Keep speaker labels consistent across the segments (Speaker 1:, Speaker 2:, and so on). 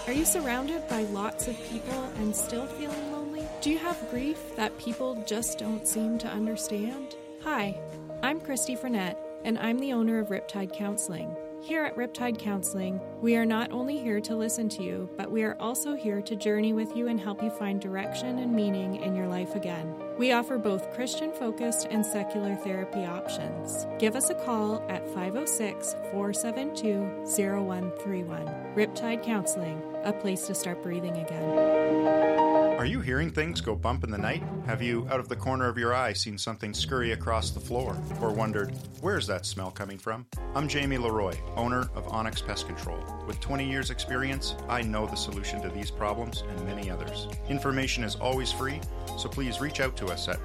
Speaker 1: Are you surrounded by lots of people and still feeling lonely? Do you have grief that people just don't seem to understand? Hi, I'm Christy Frenette, and I'm the owner of Riptide Counseling. Here at Riptide Counseling, we are not only here to listen to you, but we are also here to journey with you and help you find direction and meaning in your life again. We offer both Christian-focused and secular therapy options. Give us a call at 506-472-0131. Riptide Counseling, a place to start breathing again.
Speaker 2: Are you hearing things go bump in the night? Have you, out of the corner of your eye, seen something scurry across the floor? Or wondered, where's that smell coming from? I'm Jamie Leroy, owner of Onyx Pest Control. With 20 years experience, I know the solution to these problems and many others. Information is always free, so please reach out to us at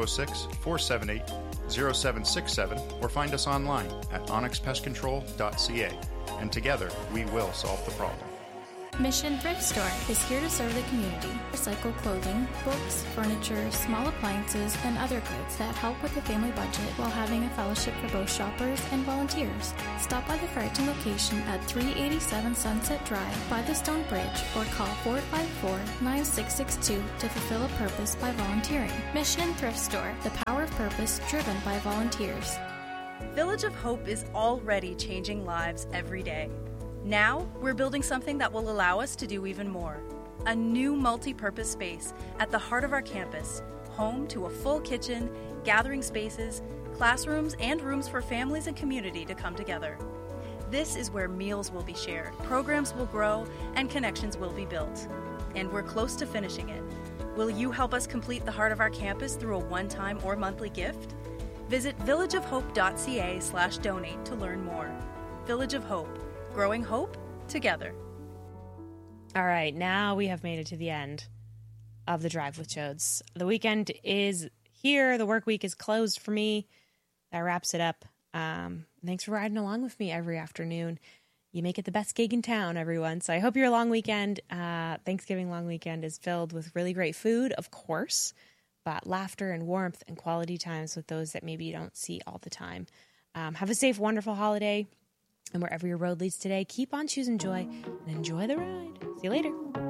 Speaker 2: 506-478-0767 or find us online at onyxpestcontrol.ca. And together, we will solve the problem.
Speaker 3: Mission Thrift Store is here to serve the community. Recycle clothing, books, furniture, small appliances, and other goods that help with the family budget while having a fellowship for both shoppers and volunteers. Stop by the Fredericton location at 387 Sunset Drive by the Stone Bridge or call 454-9662 to fulfill a purpose by volunteering. Mission Thrift Store, the power of purpose driven by volunteers.
Speaker 4: Village of Hope is already changing lives every day. Now, we're building something that will allow us to do even more. A new multi-purpose space at the heart of our campus, home to a full kitchen, gathering spaces, classrooms, and rooms for families and community to come together. This is where meals will be shared, programs will grow, and connections will be built. And we're close to finishing it. Will you help us complete the heart of our campus through a one-time or monthly gift? Visit villageofhope.ca/donate to learn more. Village of Hope. Growing hope together.
Speaker 5: All right, now we have made it to the end of the Drive with Jodes. The weekend is here. The work week is closed for me. That wraps it up. Thanks for riding along with me every afternoon. You make it the best gig in town, everyone. So I hope your long weekend, Thanksgiving long weekend, is filled with really great food, of course, but laughter and warmth and quality times with those that maybe you don't see all the time. Have a safe, wonderful holiday. And wherever your road leads today, keep on choosing joy and enjoy the ride. See you later.